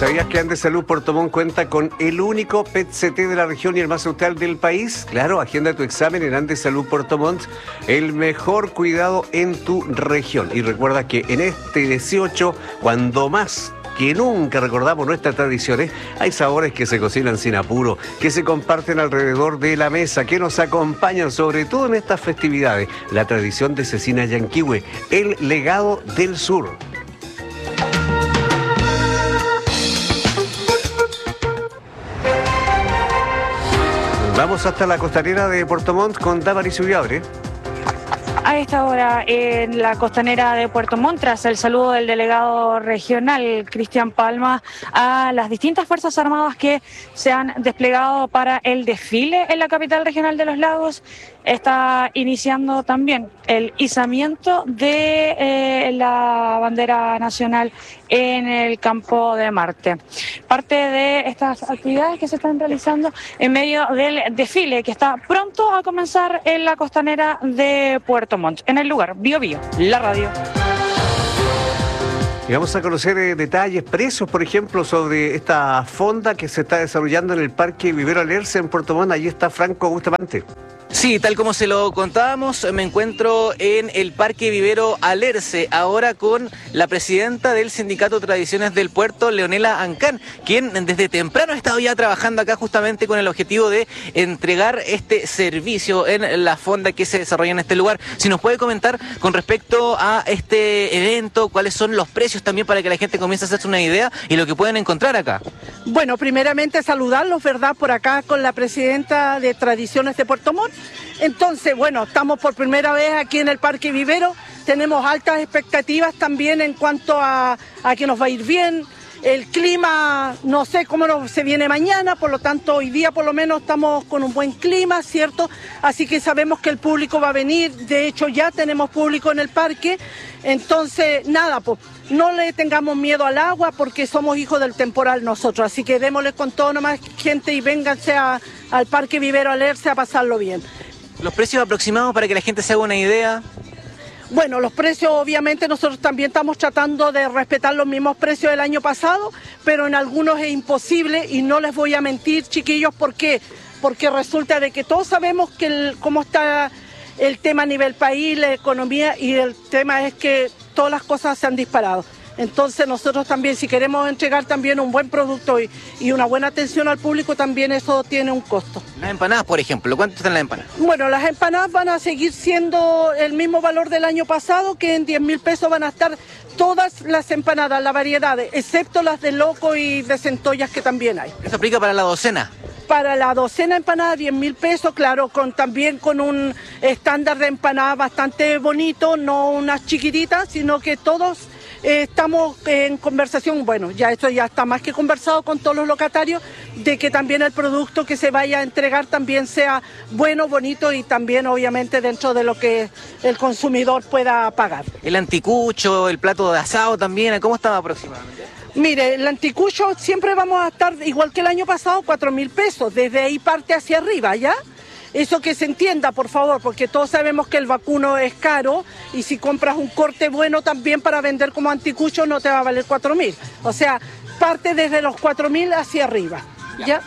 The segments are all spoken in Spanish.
¿Sabías que Andes Salud Puerto Montt cuenta con el único PET-CT de la región y el más actual del país? Claro, agenda tu examen en Andes Salud Puerto Montt, el mejor cuidado en tu región. Y recuerda que en este 18, cuando más que nunca recordamos nuestras tradiciones, hay sabores que se cocinan sin apuro, que se comparten alrededor de la mesa, que nos acompañan sobre todo en estas festividades. La tradición de Cecina Yanquihue, el legado del sur. Vamos hasta la costanera de Puerto Montt con Damaris Ullabre. A esta hora en la costanera de Puerto Montt, tras el saludo del delegado regional Cristian Palma a las distintas Fuerzas Armadas que se han desplegado para el desfile en la capital regional de los lagos, está iniciando también el izamiento de la bandera nacional en el campo de Marte. Parte de estas actividades que se están realizando en medio del desfile que está pronto a comenzar en la costanera de Puerto Montt, en el lugar Bio Bio, la radio. Y vamos a conocer detalles, precios, por ejemplo, sobre esta fonda que se está desarrollando en el Parque Vivero Alerce en Puerto Montt. Allí está Franco Bustamante. Sí, tal como se lo contábamos, me encuentro en el Parque Vivero Alerce, ahora con la presidenta del Sindicato Tradiciones del Puerto, Leonela Ancán, quien desde temprano ha estado ya trabajando acá justamente con el objetivo de entregar este servicio en la fonda que se desarrolla en este lugar. Si nos puede comentar con respecto a este evento, cuáles son los precios también para que la gente comience a hacerse una idea y lo que pueden encontrar acá. Bueno, primeramente saludarlos, ¿verdad?, por acá con la presidenta de Tradiciones de Puerto Montt. Entonces, bueno, estamos por primera vez aquí en el Parque Vivero, tenemos altas expectativas también en cuanto a que nos va a ir bien. El clima, no sé cómo se viene mañana, por lo tanto hoy día por lo menos estamos con un buen clima, ¿cierto? Así que sabemos que el público va a venir, de hecho ya tenemos público en el parque, entonces nada, pues no le tengamos miedo al agua porque somos hijos del temporal nosotros, así que démosle con todo nomás gente y vénganse al Parque Vivero Alerce a pasarlo bien. ¿Los precios aproximados para que la gente se haga una idea? Bueno, los precios obviamente nosotros también estamos tratando de respetar los mismos precios del año pasado, pero en algunos es imposible y no les voy a mentir, chiquillos, ¿por qué? Porque resulta de que todos sabemos que cómo está el tema a nivel país, la economía, y el tema es que todas las cosas se han disparado. Entonces nosotros también, si queremos entregar también un buen producto y una buena atención al público, también eso tiene un costo. Las empanadas, por ejemplo, ¿cuánto están las empanadas? Bueno, las empanadas van a seguir siendo el mismo valor del año pasado, que en 10.000 pesos van a estar todas las empanadas, las variedades, excepto las de loco y de centollas que también hay. ¿Eso aplica para la docena? Para la docena empanada, 10.000 pesos, claro, también con un estándar de empanada bastante bonito, no unas chiquititas, sino que todos estamos en conversación, bueno, ya esto ya está más que conversado con todos los locatarios, de que también el producto que se vaya a entregar también sea bueno, bonito y también obviamente dentro de lo que el consumidor pueda pagar. El anticucho, el plato de asado también, ¿cómo estaba aproximadamente? Mire, el anticucho siempre vamos a estar igual que el año pasado, 4.000 pesos, desde ahí parte hacia arriba, ¿ya? Eso que se entienda, por favor, porque todos sabemos que el vacuno es caro y si compras un corte bueno también para vender como anticucho no te va a valer 4.000. O sea, parte desde los 4.000 hacia arriba, ¿ya?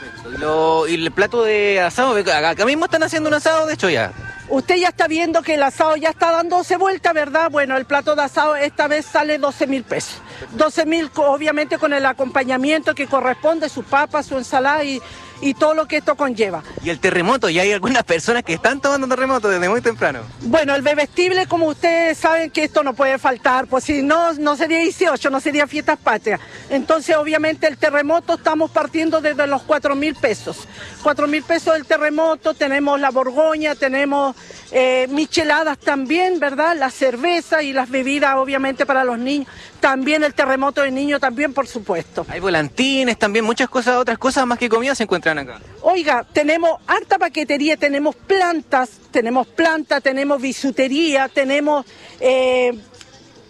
Y el plato de asado, acá mismo están haciendo un asado, de hecho ya. Usted ya está viendo que el asado ya está dándose vuelta, ¿verdad? Bueno, el plato de asado esta vez sale 12.000 pesos. 12.000 obviamente con el acompañamiento que corresponde, su papa, su ensalada y todo lo que esto conlleva. Y el terremoto, ya hay algunas personas que están tomando terremoto desde muy temprano. Bueno, el bebestible, como ustedes saben que esto no puede faltar, pues si no, no sería 18, no sería fiestas patrias. Entonces, obviamente, el terremoto estamos partiendo desde los 4.000 pesos. 4.000 pesos el terremoto, tenemos la borgoña, tenemos micheladas también, ¿verdad? La cerveza y las bebidas, obviamente, para los niños. También el terremoto de niños, también, por supuesto. Hay volantines, también muchas cosas, otras cosas más que comida se encuentran acá. Oiga, tenemos harta paquetería, tenemos plantas, tenemos bisutería, tenemos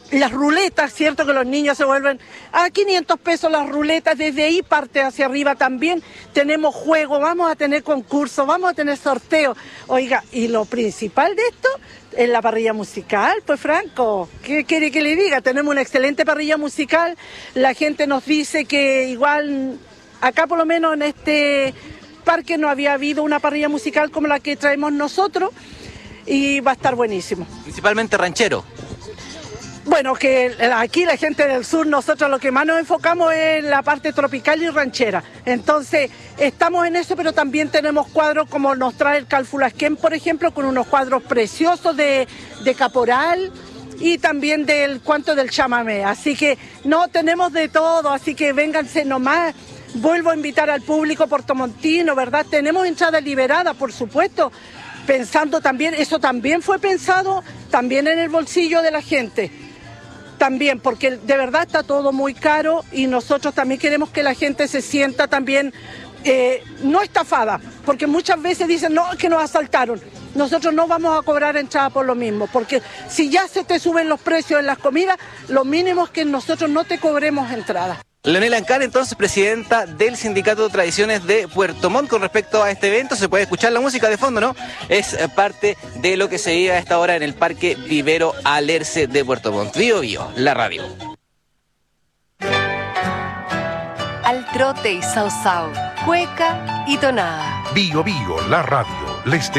las ruletas, cierto que los niños se vuelven a 500 pesos las ruletas, desde ahí parte hacia arriba también. Tenemos juego, vamos a tener concursos, vamos a tener sorteos. Oiga, y lo principal de esto es la parrilla musical, pues Franco, ¿qué quiere que le diga? Tenemos una excelente parrilla musical, la gente nos dice que igual, acá por lo menos en este parque no había habido una parrilla musical como la que traemos nosotros y va a estar buenísimo. Principalmente ranchero. Bueno, que aquí la gente del sur, nosotros lo que más nos enfocamos es la parte tropical y ranchera. Entonces, estamos en eso, pero también tenemos cuadros como nos trae el Calfulasquén, por ejemplo, con unos cuadros preciosos de caporal y también del cuento del chamamé. Así que no tenemos de todo, así que vénganse nomás. Vuelvo a invitar al público portomontino, ¿verdad? Tenemos entrada liberada, por supuesto, pensando también, eso también fue pensado también en el bolsillo de la gente. También, porque de verdad está todo muy caro y nosotros también queremos que la gente se sienta también no estafada, porque muchas veces dicen, no, es que nos asaltaron. Nosotros no vamos a cobrar entrada por lo mismo, porque si ya se te suben los precios en las comidas, lo mínimo es que nosotros no te cobremos entrada. Leonela Ancán, entonces presidenta del Sindicato de Tradiciones de Puerto Montt. Con respecto a este evento, se puede escuchar la música de fondo, ¿no? Es parte de lo que se vive a esta hora en el Parque Vivero Alerce de Puerto Montt. Bío Bío, la radio. Al trote y sao sao, cueca y tonada. Bío Bío, la radio.